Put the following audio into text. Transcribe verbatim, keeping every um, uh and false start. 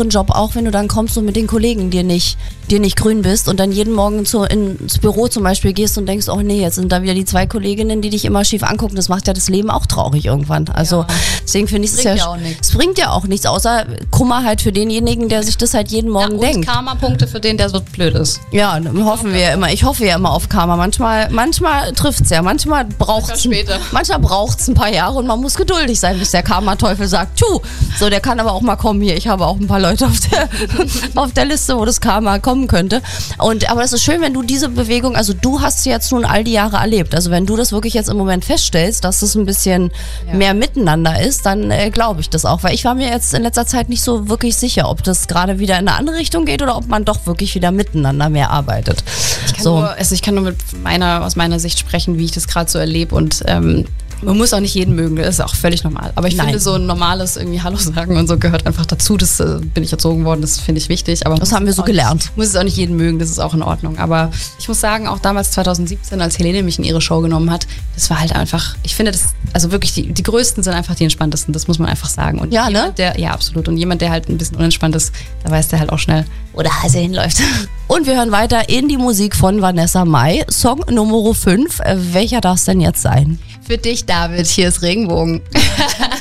Job auch, wenn du dann kommst und mit den Kollegen dir nicht, dir nicht grün bist und dann jeden Morgen zu, ins Büro zum Beispiel gehst und denkst, oh nee, jetzt sind da wieder die zwei Kolleginnen, die dich immer schief angucken. Das macht ja das Leben auch traurig irgendwann. Also ja. Deswegen finde ich es ja, ja es bringt ja auch nichts, außer Kummer halt für denjenigen, der sich das halt jeden Morgen ja, und denkt. Karma-Punkte für den, der so blöd ist. Ja, hoffen wir ja immer. Ich hoffe ja immer auf Karma. Manchmal, manchmal trifft es ja, manchmal braucht es manchmal braucht's ein paar Jahre und man muss geduldig sein, bis der Karma-Teufel sagt, tschu, so, der kann aber auch mal kommen hier. Ich habe auch ein paar Leute auf der, auf der Liste, wo das Karma kommen könnte. Und, aber das ist schön, wenn du diese Bewegung, also du hast sie jetzt nun all die Jahre erlebt. Also wenn du das wirklich jetzt im Moment feststellst, dass es ein bisschen ja. mehr miteinander ist, dann äh, glaube ich das auch. Weil ich war mir jetzt in letzter Zeit nicht so wirklich sicher, ob das gerade wieder in eine andere Richtung geht oder ob man doch wirklich wieder miteinander mehr arbeitet. Ich kann, so. nur, also ich kann nur mit meiner, aus meiner Sicht sprechen, wie ich das gerade so erlebe und ähm, man muss auch nicht jeden mögen, das ist auch völlig normal. Aber ich Nein. finde, so ein normales irgendwie Hallo sagen und so gehört einfach dazu. Das äh, bin ich erzogen worden, das finde ich wichtig. Aber das haben wir so gelernt. Nicht, muss es auch nicht jeden mögen, das ist auch in Ordnung. Aber ich muss sagen, auch damals zwanzig siebzehn, als Helene mich in ihre Show genommen hat, das war halt einfach, ich finde das, also wirklich, die, die Größten sind einfach die Entspanntesten, das muss man einfach sagen. Und ja, jemand, ne? Der, ja, absolut. Und jemand, der halt ein bisschen unentspannt ist, da weiß der halt auch schnell, wo der Hase hinläuft. Und wir hören weiter in die Musik von Vanessa Mai. Song Nummer fünf. Welcher darf es denn jetzt sein? Für dich, David, hier ist Regenbogen.